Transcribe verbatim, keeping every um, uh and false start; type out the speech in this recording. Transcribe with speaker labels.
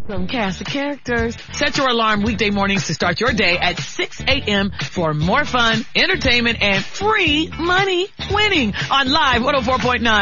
Speaker 1: Some cast of characters. Set your alarm weekday mornings to start your day at six a.m. for more fun, entertainment, and free money winning on Live one oh four point nine.